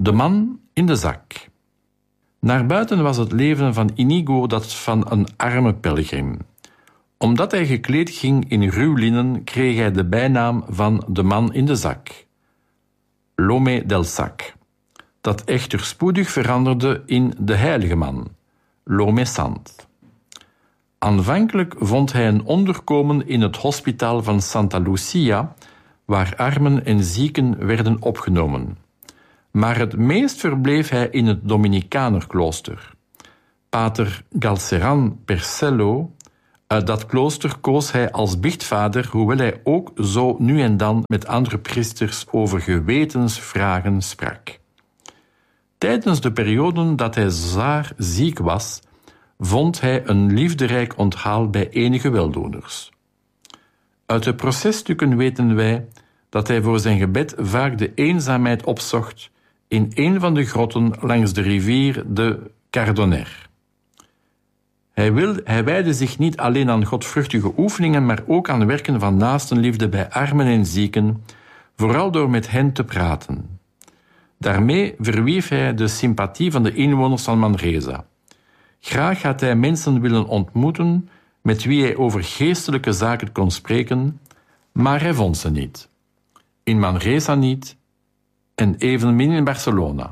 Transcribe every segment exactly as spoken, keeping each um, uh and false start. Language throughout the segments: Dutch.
De man in de zak. Naar buiten was het leven van Inigo dat van een arme pelgrim. Omdat hij gekleed ging in ruw linnen, kreeg hij de bijnaam van de man in de zak. L'homme del sac. Dat echter spoedig veranderde in de heilige man. L'homme sant. Aanvankelijk vond hij een onderkomen in het hospitaal van Santa Lucia, waar armen en zieken werden opgenomen. Maar het meest verbleef hij in het Dominikanerklooster. Pater Galceran Percello, uit dat klooster koos hij als biechtvader, hoewel hij ook zo nu en dan met andere priesters over gewetensvragen sprak. Tijdens de perioden dat hij zwaar ziek was, vond hij een liefderijk onthaal bij enige weldoeners. Uit de processtukken weten wij dat hij voor zijn gebed vaak de eenzaamheid opzocht in een van de grotten langs de rivier de Cardonner. Hij, wil, hij wijdde zich niet alleen aan godvruchtige oefeningen, maar ook aan werken van naastenliefde bij armen en zieken, vooral door met hen te praten. Daarmee verwierf hij de sympathie van de inwoners van Manresa. Graag had hij mensen willen ontmoeten met wie hij over geestelijke zaken kon spreken, maar hij vond ze niet. In Manresa niet en evenmin in Barcelona.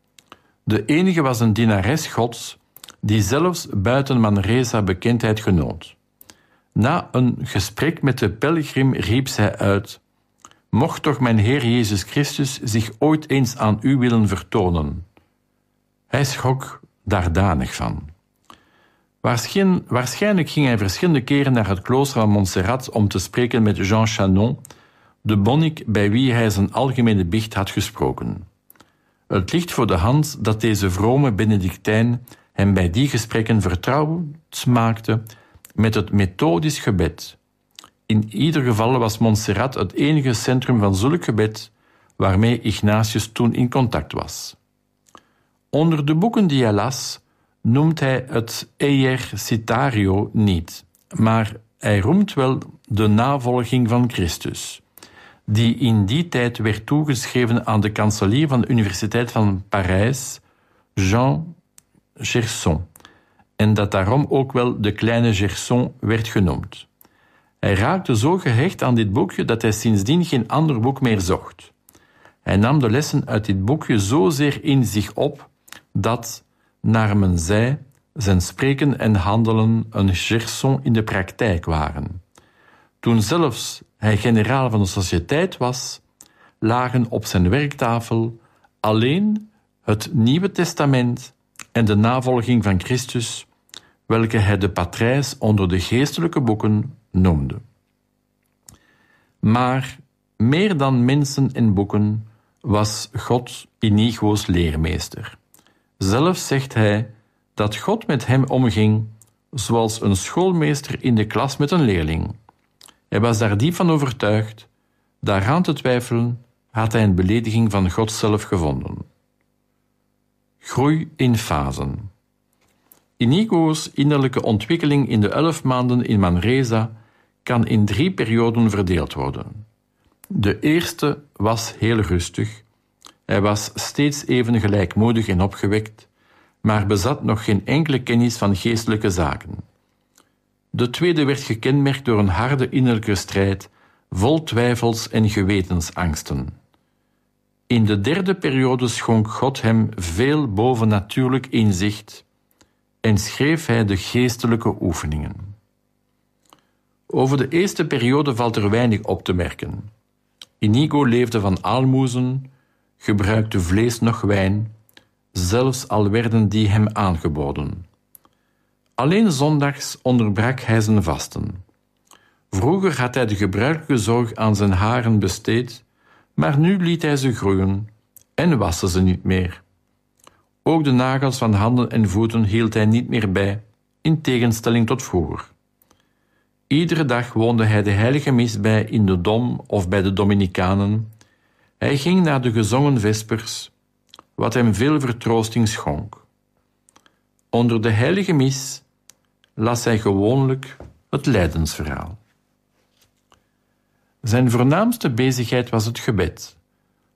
De enige was een dienares Gods die zelfs buiten Manresa bekendheid genoot. Na een gesprek met de pelgrim riep zij uit: mocht toch mijn Heer Jezus Christus zich ooit eens aan u willen vertonen. Hij schrok daar danig van. Waarschijnlijk ging hij verschillende keren naar het klooster van Montserrat om te spreken met Jean Chanon, de monnik bij wie hij zijn algemene biecht had gesproken. Het ligt voor de hand dat deze vrome Benedictijn hem bij die gesprekken vertrouwd maakte met het methodisch gebed. In ieder geval was Montserrat het enige centrum van zulk gebed waarmee Ignatius toen in contact was. Onder de boeken die hij las, noemt hij het Ejercitario niet, maar hij roemt wel de navolging van Christus, die in die tijd werd toegeschreven aan de kanselier van de Universiteit van Parijs, Jean Gerson, en dat daarom ook wel de kleine Gerson werd genoemd. Hij raakte zo gehecht aan dit boekje dat hij sindsdien geen ander boek meer zocht. Hij nam de lessen uit dit boekje zozeer in zich op dat, naar men zei, zijn spreken en handelen een Gerson in de praktijk waren. Toen zelfs hij generaal van de sociëteit was, lagen op zijn werktafel alleen het Nieuwe Testament en de navolging van Christus, welke hij de patrijs onder de geestelijke boeken noemde. Maar meer dan mensen en boeken was God Inigo's leermeester. Zelf zegt hij dat God met hem omging zoals een schoolmeester in de klas met een leerling. Hij was daar diep van overtuigd. Daaraan te twijfelen had hij een belediging van God zelf gevonden. Groei in fasen. Inigo's innerlijke ontwikkeling in de elf maanden in Manresa kan in drie perioden verdeeld worden. De eerste was heel rustig. Hij was steeds even gelijkmoedig en opgewekt, maar bezat nog geen enkele kennis van geestelijke zaken. De tweede werd gekenmerkt door een harde innerlijke strijd, vol twijfels en gewetensangsten. In de derde periode schonk God hem veel bovennatuurlijk inzicht en schreef hij de geestelijke oefeningen. Over de eerste periode valt er weinig op te merken. Inigo leefde van aalmoezen, gebruikte vlees noch wijn, zelfs al werden die hem aangeboden. Alleen zondags onderbrak hij zijn vasten. Vroeger had hij de gebruikelijke zorg aan zijn haren besteed, maar nu liet hij ze groeien en waste ze niet meer. Ook de nagels van handen en voeten hield hij niet meer bij, in tegenstelling tot vroeger. Iedere dag woonde hij de heilige mis bij in de Dom of bij de Dominicanen. Hij ging naar de gezongen vespers, wat hem veel vertroosting schonk. Onder de heilige mis las hij gewoonlijk het lijdensverhaal. Zijn voornaamste bezigheid was het gebed,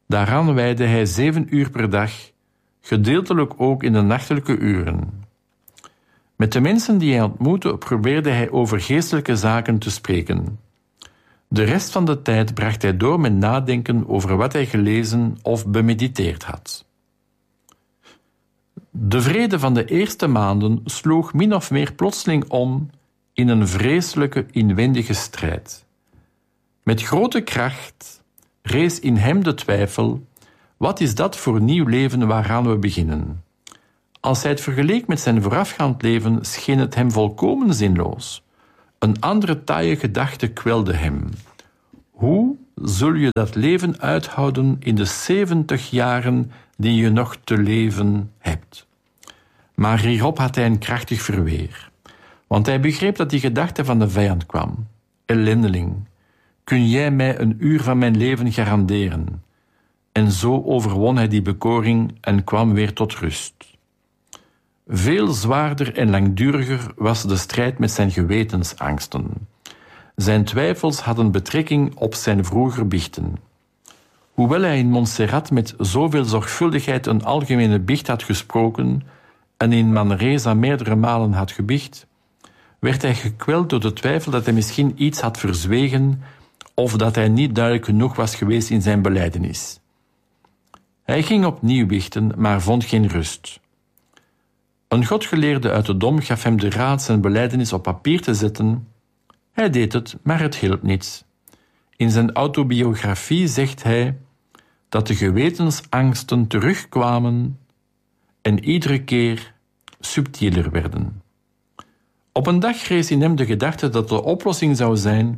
Daaraan wijdde hij zeven uur per dag, gedeeltelijk ook in de nachtelijke uren. Met de mensen die hij ontmoette probeerde hij over geestelijke zaken te spreken. De rest van de tijd bracht hij door met nadenken over wat hij gelezen of bemediteerd had. De vrede van de eerste maanden sloeg min of meer plotseling om in een vreselijke inwendige strijd. Met grote kracht rees in hem de twijfel: wat is dat voor nieuw leven waaraan we beginnen? Als hij het vergeleek met zijn voorafgaand leven, scheen het hem volkomen zinloos. Een andere taaie gedachte kwelde hem. Hoe zul je dat leven uithouden in de zeventig jaren die je nog te leven hebt? Maar hierop had hij een krachtig verweer. Want hij begreep dat die gedachte van de vijand kwam. Ellendeling, kun jij mij een uur van mijn leven garanderen? En zo overwon hij die bekoring en kwam weer tot rust. Veel zwaarder en langduriger was de strijd met zijn gewetensangsten. Zijn twijfels hadden betrekking op zijn vroeger biechten. Hoewel hij in Montserrat met zoveel zorgvuldigheid een algemene biecht had gesproken en in Manresa meerdere malen had gebiecht, werd hij gekweld door de twijfel dat hij misschien iets had verzwegen of dat hij niet duidelijk genoeg was geweest in zijn belijdenis. Hij ging opnieuw biechten, maar vond geen rust. Een godgeleerde uit de dom gaf hem de raad zijn belijdenis op papier te zetten. Hij deed het, maar het hielp niets. In zijn autobiografie zegt hij dat de gewetensangsten terugkwamen en iedere keer subtieler werden. Op een dag rees in hem de gedachte dat de oplossing zou zijn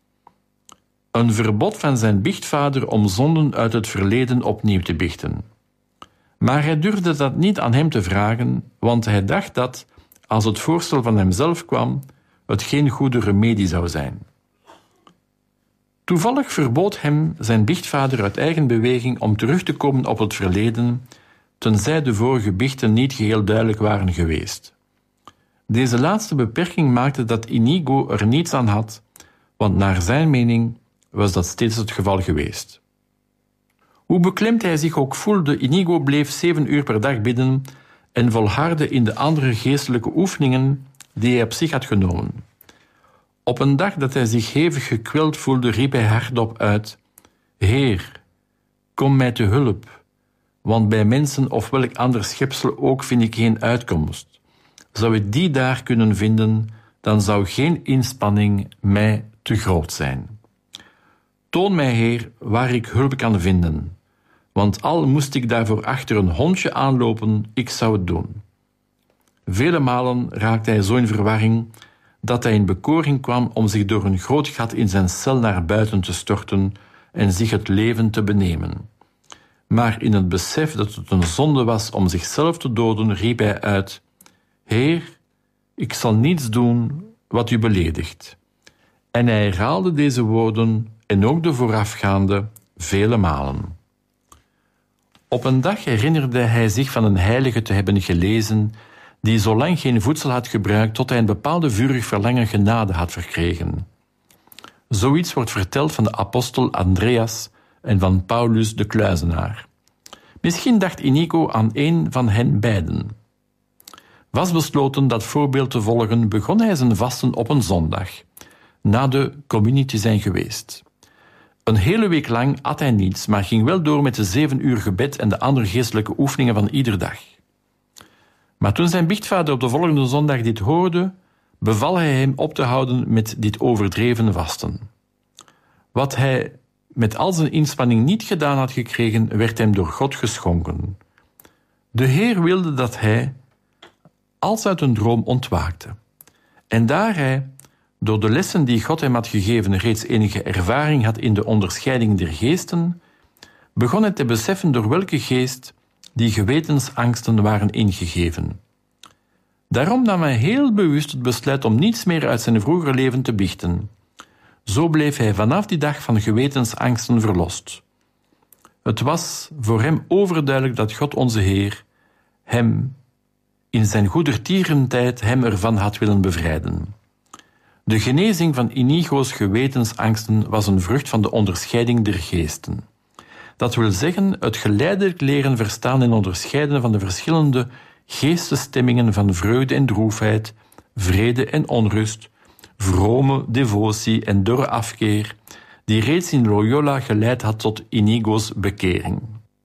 een verbod van zijn biechtvader om zonden uit het verleden opnieuw te biechten. Maar hij durfde dat niet aan hem te vragen, want hij dacht dat, als het voorstel van hemzelf kwam, het geen goede remedie zou zijn. Toevallig verbood hem zijn biechtvader uit eigen beweging om terug te komen op het verleden, tenzij de vorige biechten niet geheel duidelijk waren geweest. Deze laatste beperking maakte dat Inigo er niets aan had, want naar zijn mening was dat steeds het geval geweest. Hoe beklemd hij zich ook voelde, Inigo bleef zeven uur per dag bidden en volhardde in de andere geestelijke oefeningen die hij op zich had genomen. Op een dag dat hij zich hevig gekweld voelde, riep hij hardop uit: Heer, kom mij te hulp, want bij mensen of welk ander schepsel ook vind ik geen uitkomst. Zou ik die daar kunnen vinden, dan zou geen inspanning mij te groot zijn. Toon mij, Heer, waar ik hulp kan vinden, want al moest ik daarvoor achter een hondje aanlopen, ik zou het doen. Vele malen raakte hij zo in verwarring dat hij in bekoring kwam om zich door een groot gat in zijn cel naar buiten te storten en zich het leven te benemen. Maar in het besef dat het een zonde was om zichzelf te doden, riep hij uit: Heer, ik zal niets doen wat u beledigt. En hij herhaalde deze woorden en ook de voorafgaande vele malen. Op een dag herinnerde hij zich van een heilige te hebben gelezen die zo lang geen voedsel had gebruikt tot hij een bepaalde vurig verlangen genade had verkregen. Zoiets wordt verteld van de apostel Andreas en van Paulus de kluizenaar. Misschien dacht Inigo aan een van hen beiden. Vastbesloten dat voorbeeld te volgen, begon hij zijn vasten op een zondag, na de communie te zijn geweest. Een hele week lang at hij niets, maar ging wel door met de zeven uur gebed en de andere geestelijke oefeningen van ieder dag. Maar toen zijn biechtvader op de volgende zondag dit hoorde, beval hij hem op te houden met dit overdreven vasten. Wat hij met al zijn inspanning niet gedaan had gekregen, werd hem door God geschonken. De Heer wilde dat hij, als uit een droom, ontwaakte. En daar hij, door de lessen die God hem had gegeven, reeds enige ervaring had in de onderscheiding der geesten, begon hij te beseffen door welke geest die gewetensangsten waren ingegeven. Daarom nam hij heel bewust het besluit om niets meer uit zijn vroegere leven te biechten. Zo bleef hij vanaf die dag van gewetensangsten verlost. Het was voor hem overduidelijk dat God onze Heer hem in zijn goedertierenheid hem ervan had willen bevrijden. De genezing van Inigo's gewetensangsten was een vrucht van de onderscheiding der geesten. Dat wil zeggen het geleidelijk leren verstaan en onderscheiden van de verschillende geestesstemmingen van vreugde en droefheid, vrede en onrust, vrome devotie en dorre afkeer, die reeds in Loyola geleid had tot Inigo's bekering.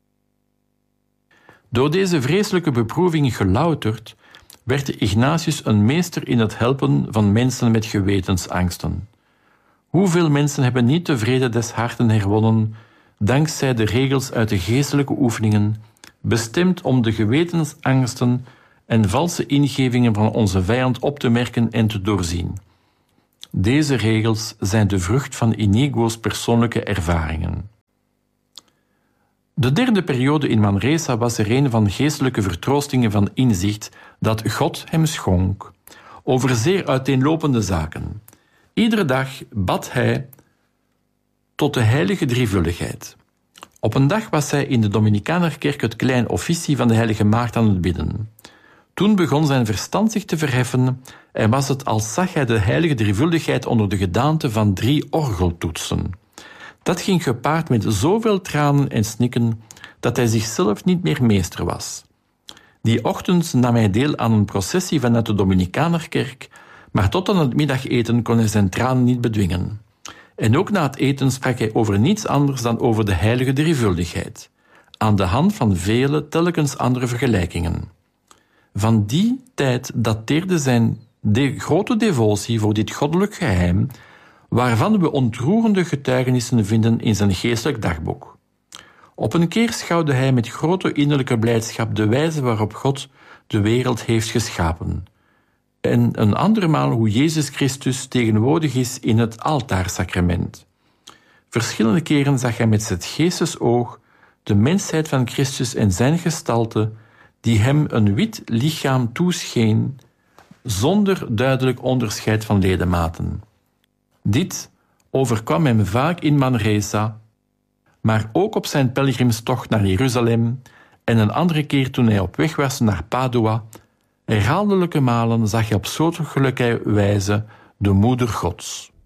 Door deze vreselijke beproeving gelouterd, werd Ignatius een meester in het helpen van mensen met gewetensangsten. Hoeveel mensen hebben niet de vrede des harten herwonnen, dankzij de regels uit de geestelijke oefeningen, bestemd om de gewetensangsten en valse ingevingen van onze vijand op te merken en te doorzien. Deze regels zijn de vrucht van Inigo's persoonlijke ervaringen. De derde periode in Manresa was er een van geestelijke vertroostingen van inzicht dat God hem schonk over zeer uiteenlopende zaken. Iedere dag bad hij tot de heilige drievuldigheid. Op een dag was hij in de Dominicanerkerk het klein officie van de heilige maagd aan het bidden. Toen begon zijn verstand zich te verheffen en was het als zag hij de heilige drievuldigheid onder de gedaante van drie orgeltoetsen. Dat ging gepaard met zoveel tranen en snikken dat hij zichzelf niet meer meester was. Die ochtend nam hij deel aan een processie vanuit de Dominicanerkerk, maar tot aan het middageten kon hij zijn tranen niet bedwingen. En ook na het eten sprak hij over niets anders dan over de heilige drievuldigheid, aan de hand van vele telkens andere vergelijkingen. Van die tijd dateerde zijn de grote devotie voor dit goddelijk geheim, waarvan we ontroerende getuigenissen vinden in zijn geestelijk dagboek. Op een keer schouwde hij met grote innerlijke blijdschap de wijze waarop God de wereld heeft geschapen, en een andermaal hoe Jezus Christus tegenwoordig is in het altaarsacrament. Verschillende keren zag hij met het geestesoog de mensheid van Christus en zijn gestalte, die hem een wit lichaam toescheen, zonder duidelijk onderscheid van ledematen. Dit overkwam hem vaak in Manresa, maar ook op zijn pelgrimstocht naar Jeruzalem en een andere keer toen hij op weg was naar Padua. Herhaaldelijke malen zag hij op soortgelijke wijze de moeder Gods.